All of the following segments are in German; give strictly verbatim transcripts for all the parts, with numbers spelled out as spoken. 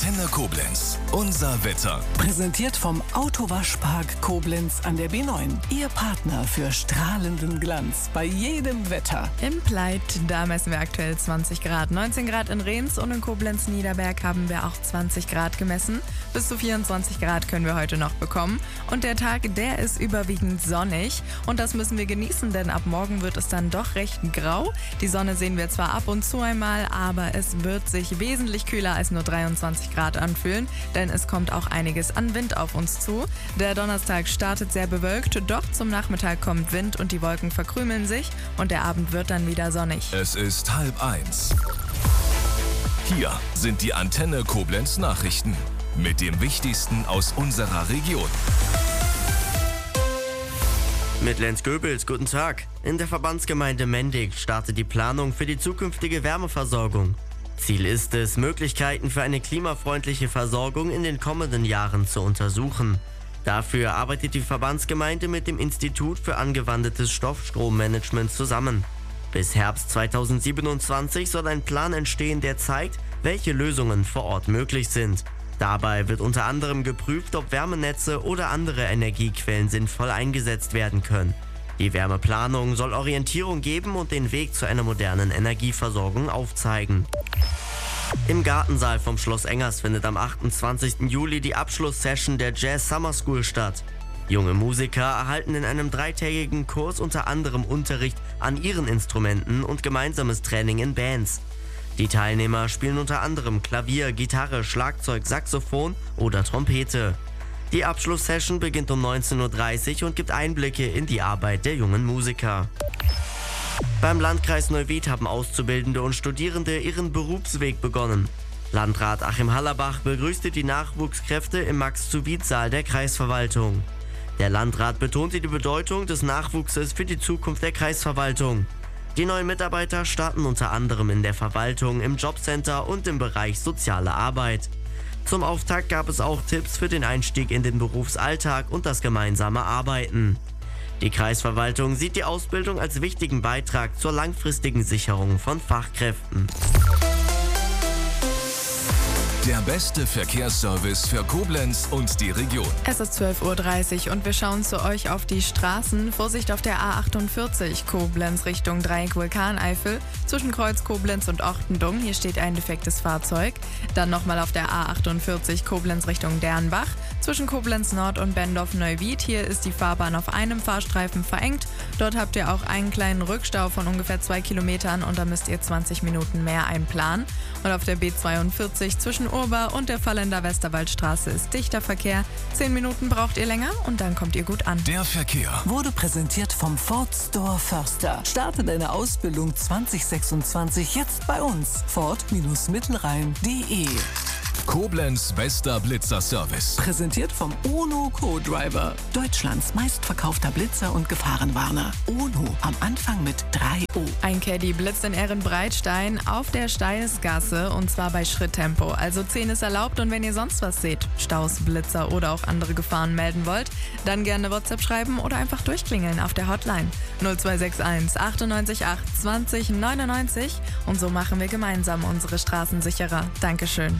Antenne Koblenz. Unser Wetter. Präsentiert vom Autowaschpark Koblenz an der B neun. Ihr Partner für strahlenden Glanz bei jedem Wetter. Im Pleit, da messen wir aktuell zwanzig Grad. neunzehn Grad in Rehns und in Koblenz-Niederberg haben wir auch zwanzig Grad gemessen. Bis zu vierundzwanzig Grad können wir heute noch bekommen. Und der Tag, der ist überwiegend sonnig. Und das müssen wir genießen, denn ab morgen wird es dann doch recht grau. Die Sonne sehen wir zwar ab und zu einmal, aber es wird sich wesentlich kühler als nur dreiundzwanzig Grad anfühlen, denn es kommt auch einiges an Wind auf uns zu. Der Donnerstag startet sehr bewölkt, doch zum Nachmittag kommt Wind und die Wolken verkrümeln sich und der Abend wird dann wieder sonnig. Es ist halb eins. Hier sind die Antenne Koblenz Nachrichten mit dem Wichtigsten aus unserer Region. Mit Lenz Goebels, guten Tag. In der Verbandsgemeinde Mendig startet die Planung für die zukünftige Wärmeversorgung. Ziel ist es, Möglichkeiten für eine klimafreundliche Versorgung in den kommenden Jahren zu untersuchen. Dafür arbeitet die Verbandsgemeinde mit dem Institut für angewandtes Stoffstrommanagement zusammen. Bis Herbst zweitausendsiebenundzwanzig soll ein Plan entstehen, der zeigt, welche Lösungen vor Ort möglich sind. Dabei wird unter anderem geprüft, ob Wärmenetze oder andere Energiequellen sinnvoll eingesetzt werden können. Die Wärmeplanung soll Orientierung geben und den Weg zu einer modernen Energieversorgung aufzeigen. Im Gartensaal vom Schloss Engers findet am achtundzwanzigsten Juli die Abschlusssession der Jazz Summer School statt. Junge Musiker erhalten in einem dreitägigen Kurs unter anderem Unterricht an ihren Instrumenten und gemeinsames Training in Bands. Die Teilnehmer spielen unter anderem Klavier, Gitarre, Schlagzeug, Saxophon oder Trompete. Die Abschlusssession beginnt um neunzehn Uhr dreißig und gibt Einblicke in die Arbeit der jungen Musiker. Beim Landkreis Neuwied haben Auszubildende und Studierende ihren Berufsweg begonnen. Landrat Achim Hallerbach begrüßte die Nachwuchskräfte im Max-zu-Wied-Saal der Kreisverwaltung. Der Landrat betonte die Bedeutung des Nachwuchses für die Zukunft der Kreisverwaltung. Die neuen Mitarbeiter starten unter anderem in der Verwaltung, im Jobcenter und im Bereich soziale Arbeit. Zum Auftakt gab es auch Tipps für den Einstieg in den Berufsalltag und das gemeinsame Arbeiten. Die Kreisverwaltung sieht die Ausbildung als wichtigen Beitrag zur langfristigen Sicherung von Fachkräften. Der beste Verkehrsservice für Koblenz und die Region. Es ist zwölf Uhr dreißig und wir schauen zu euch auf die Straßen. Vorsicht auf der A achtundvierzig, Koblenz Richtung Dreieck Vulkaneifel, zwischen Kreuz Koblenz und Ochtendung. Hier steht ein defektes Fahrzeug. Dann nochmal auf der A achtundvierzig, Koblenz Richtung Dernbach, zwischen Koblenz Nord und Bendorf-Neuwied. Hier ist die Fahrbahn auf einem Fahrstreifen verengt. Dort habt ihr auch einen kleinen Rückstau von ungefähr zwei Kilometern und da müsst ihr zwanzig Minuten mehr einplanen. Und auf der B zweiundvierzig zwischen Urbar und der Vallender Westerwaldstraße ist dichter Verkehr. Zehn Minuten braucht ihr länger und dann kommt ihr gut an. Der Verkehr Wurde präsentiert vom Ford Store Förster. Starte deine Ausbildung zwanzig sechsundzwanzig jetzt bei uns. Ford-Mittelrhein punkt de. Koblenz bester Blitzerservice. Präsentiert vom Ono Co-Driver. Deutschlands meistverkaufter Blitzer und Gefahrenwarner. Ono am Anfang mit drei O. Ein Caddy blitzt in Ehrenbreitstein auf der Steilsgasse und zwar bei Schritttempo. Also zehn ist erlaubt und wenn ihr sonst was seht, Staus, Blitzer oder auch andere Gefahren melden wollt, dann gerne WhatsApp schreiben oder einfach durchklingeln auf der Hotline null zwei sechs eins achtundneunzig acht zwanzig neunundneunzig und so machen wir gemeinsam unsere Straßen sicherer. Dankeschön.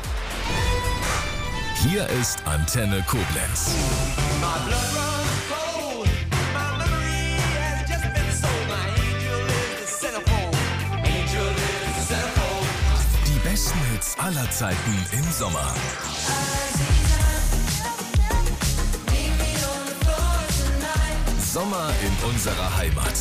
Hier ist Antenne Koblenz. Die besten Hits aller Zeiten im Sommer. Sommer in unserer Heimat.